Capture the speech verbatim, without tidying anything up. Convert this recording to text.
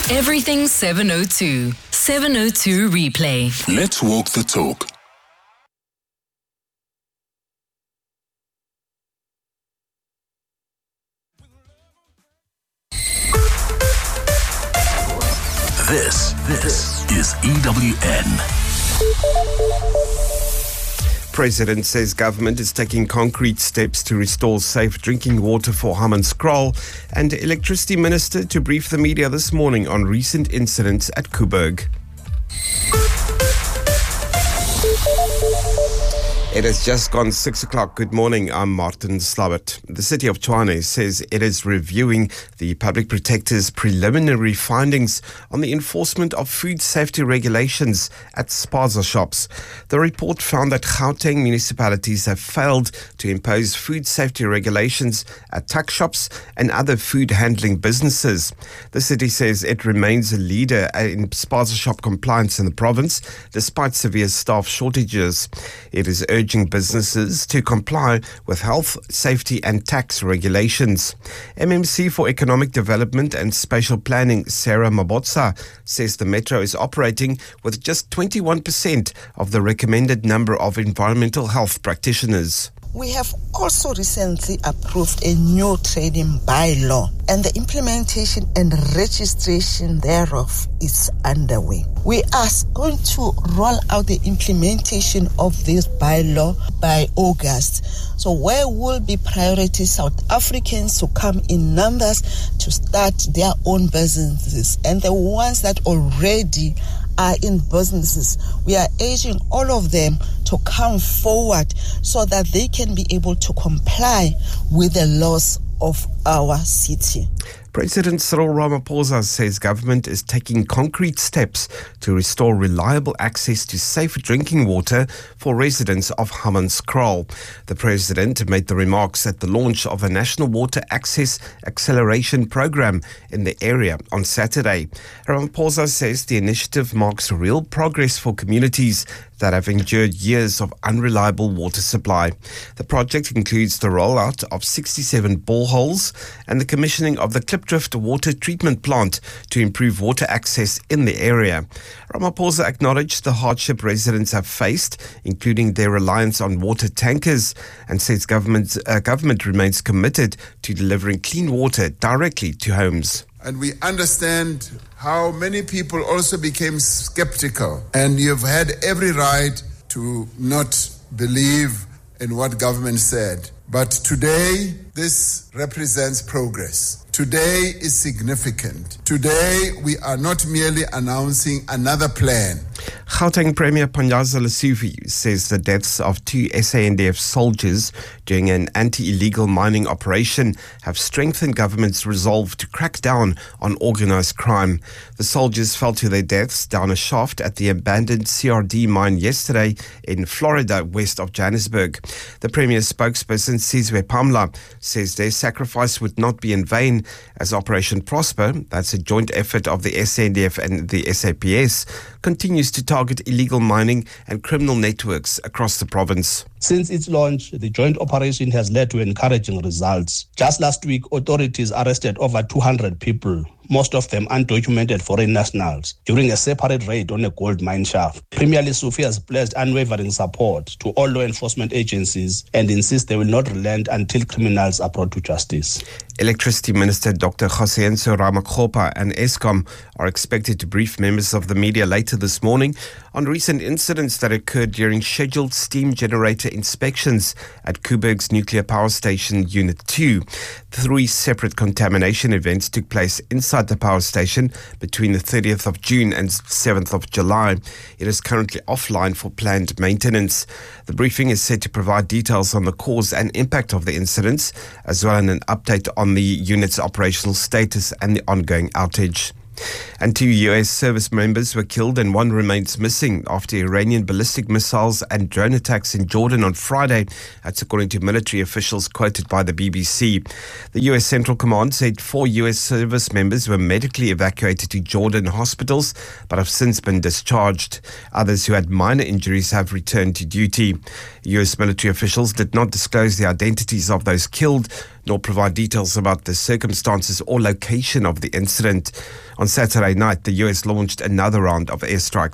Everything seven oh two. seven oh two Replay. Let's walk the talk. This, this is E W N. President says government is taking concrete steps to restore safe drinking water for Hammanskraal, and Electricity Minister to brief the media this morning on recent incidents at Koeberg. It has just gone six o'clock. Good morning, I'm Martin Slabbert. The City of Tshwane says it is reviewing the Public Protector's preliminary findings on the enforcement of food safety regulations at spaza shops. The report found that Gauteng municipalities have failed to impose food safety regulations at tuck shops and other food handling businesses. The city says it remains a leader in spaza shop compliance in the province, despite severe staff shortages. It is urging urging businesses to comply with health, safety and tax regulations. M M C for Economic Development and Spatial Planning, Sarah Mabotsa, says the Metro is operating with just twenty-one percent of the recommended number of environmental health practitioners. We have also recently approved a new trading bylaw, and the implementation and registration thereof is underway. We are going to roll out the implementation of this bylaw by August. So where will be priority South Africans to come in numbers to start their own businesses, and the ones that already are in businesses, we are urging all of them to come forward so that they can be able to comply with the laws of our city. President Cyril Ramaphosa says government is taking concrete steps to restore reliable access to safe drinking water for residents of Hammanskraal. The president made the remarks at the launch of a National Water Access Acceleration Program in the area on Saturday. Ramaphosa says the initiative marks real progress for communities that have endured years of unreliable water supply. The project includes the rollout of sixty-seven boreholes and the commissioning of the Klipdrift water treatment plant to improve water access in the area. Ramaphosa acknowledged the hardship residents have faced, including their reliance on water tankers, and says government, uh, government remains committed to delivering clean water directly to homes. And we understand how many people also became skeptical, and you've had every right to not believe in what government said. But today, this represents progress. Today is significant. Today, we are not merely announcing another plan. Gauteng Premier Panyaza Lesufi says the deaths of two S A N D F soldiers during an anti-illegal mining operation have strengthened government's resolve to crack down on organised crime. The soldiers fell to their deaths down a shaft at the abandoned C R D mine yesterday in Florida, west of Johannesburg. The Premier's spokesperson, Sizwe Pamla, says their sacrifice would not be in vain as Operation Prosper, that's a joint effort of the S A N D F and the S A P S, continues to target illegal mining and criminal networks across the province. Since its launch, the joint operation has led to encouraging results. Just last week, authorities arrested over two hundred people, most of them undocumented foreign nationals, during a separate raid on a gold mine shaft. Premier Lesufi has pledged unwavering support to all law enforcement agencies and insists they will not relent until criminals are brought to justice. Electricity Minister Doctor Khosienso Ramakgopa and Eskom are expected to brief members of the media later this morning on recent incidents that occurred during scheduled steam generator inspections at Koeberg's Nuclear Power Station Unit two. Three separate contamination events took place inside the power station between the thirtieth of June and seventh of July. It is currently offline for planned maintenance. The briefing is set to provide details on the cause and impact of the incidents, as well as an update on the unit's operational status and the ongoing outage. And two U S service members were killed and one remains missing after Iranian ballistic missiles and drone attacks in Jordan on Friday. That's according to military officials quoted by the B B C. The U S Central Command said four U S service members were medically evacuated to Jordan hospitals but have since been discharged. Others who had minor injuries have returned to duty. U S military officials did not disclose the identities of those killed, nor provide details about the circumstances or location of the incident. On Saturday night, the U S launched another round of airstrikes